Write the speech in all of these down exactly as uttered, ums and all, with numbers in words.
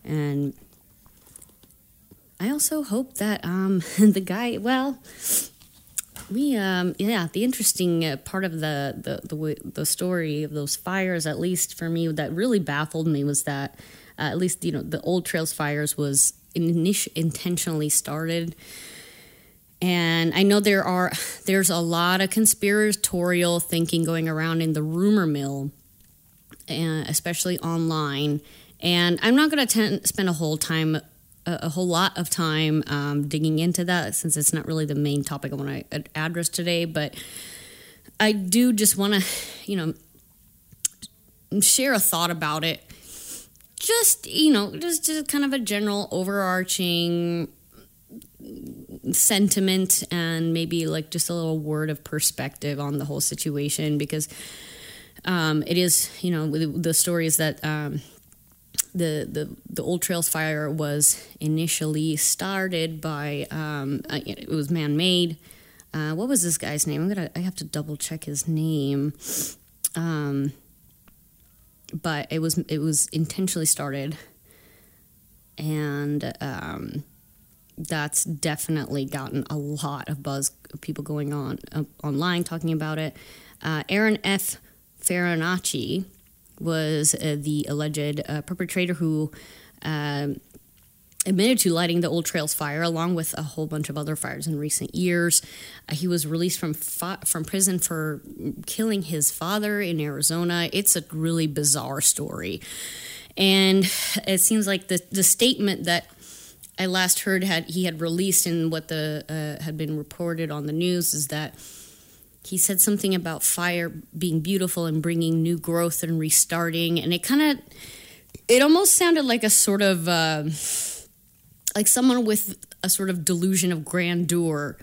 And I also hope that um, the guy, well, we, um, yeah, the interesting uh, part of the, the, the, the story of those fires, at least for me, that really baffled me was that uh, at least, you know, the Old Trails fires was init- intentionally started. And I know there are, there's a lot of conspiratorial thinking going around in the rumor mill, and especially online. And I'm not going to spend a whole time, a, a whole lot of time um, digging into that, since it's not really the main topic I want to address today. But I do just want to, you know, share a thought about it. Just, you know, just, just kind of a general overarching sentiment, and maybe like just a little word of perspective on the whole situation, because um, it is, you know, the, the story is that um, the, the the Old Trails fire was initially started by um, it was man-made. Uh, what was this guy's name? I'm gonna I have to double check his name. Um, but it was it was intentionally started, and um, that's definitely gotten a lot of buzz of people going on uh, online talking about it. Uh, Aaron F. Farinacci was uh, the alleged uh, perpetrator who uh, admitted to lighting the Old Trails fire, along with a whole bunch of other fires in recent years. Uh, he was released from fa- from prison for killing his father in Arizona. It's a really bizarre story. And it seems like the, the statement that I last heard had he had released, and what the uh, had been reported on the news, is that he said something about fire being beautiful and bringing new growth and restarting. And it kind of, it almost sounded like a sort of, uh, like someone with a sort of delusion of grandeur.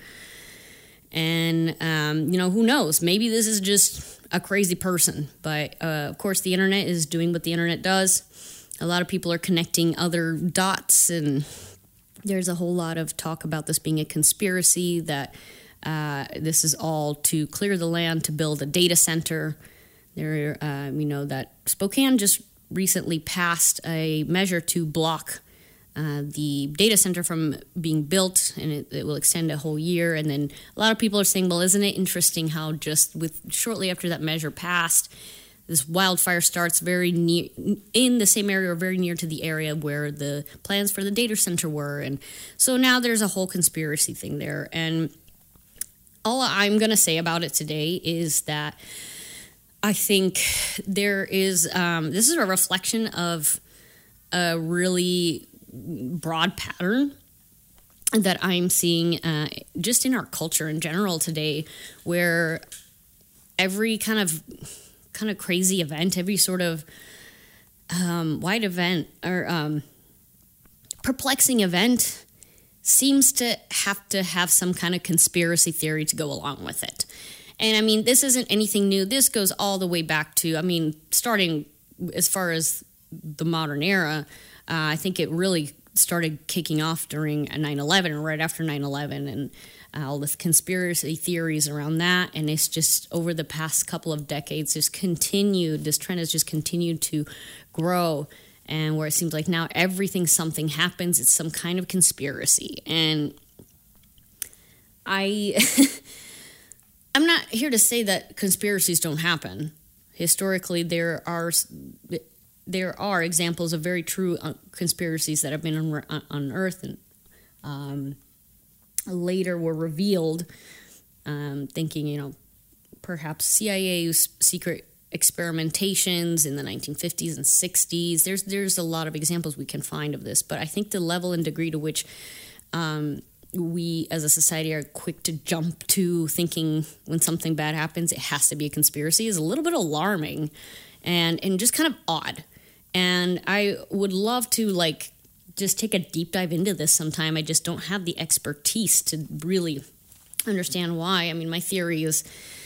And, um, you know, who knows? Maybe this is just a crazy person. But, uh, of course, the internet is doing what the internet does. A lot of people are connecting other dots, and there's a whole lot of talk about this being a conspiracy, that uh, this is all to clear the land to build a data center. There, uh, you know, that Spokane just recently passed a measure to block uh, the data center from being built, and it, it will extend a whole year. And then a lot of people are saying, well, isn't it interesting how just with shortly after that measure passed, this wildfire starts very near in the same area, or very near to the area where the plans for the data center were. And so now there's a whole conspiracy thing there. And all I'm going to say about it today is that I think there is, um, this is a reflection of a really broad pattern that I'm seeing uh, just in our culture in general today, where every kind of kind of crazy event, every sort of um, wide event or um, perplexing event seems to have to have some kind of conspiracy theory to go along with it. And I mean, this isn't anything new. This goes all the way back to, I mean, starting as far as the modern era, uh, I think it really started kicking off during nine eleven, or right after nine eleven, and uh, all the conspiracy theories around that. And it's just over the past couple of decades just continued, this trend has just continued to grow. And where it seems like now everything, something happens, it's some kind of conspiracy. And I, I'm not here to say that conspiracies don't happen. Historically, there are there are examples of very true conspiracies that have been unearthed and um, later were revealed. Um, thinking, you know, perhaps C I A's secret experimentations in the nineteen fifties and sixties. There's there's a lot of examples we can find of this, but I think the level and degree to which um, we as a society are quick to jump to thinking when something bad happens, it has to be a conspiracy, is a little bit alarming and, and just kind of odd. And I would love to like just take a deep dive into this sometime. I just don't have the expertise to really understand why. I mean, my theory is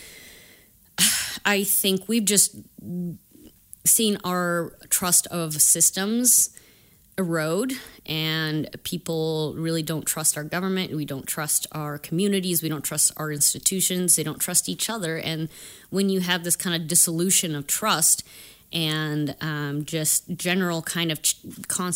I think we've just seen our trust of systems erode, and people really don't trust our government. We don't trust our communities. We don't trust our institutions. They don't trust each other. And when you have this kind of dissolution of trust and um, just general kind of ch- constant